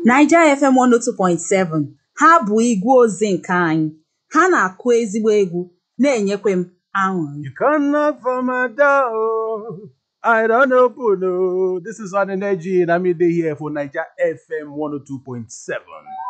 Naija FM 102.7 ha bụ igwe ozi nke anyị. Ha na-akụ ezigbo egwu na-enyekwa m aṅụrị. You can knock for my door. I don't open. This is on energy and I'm here for Naija FM 102.7.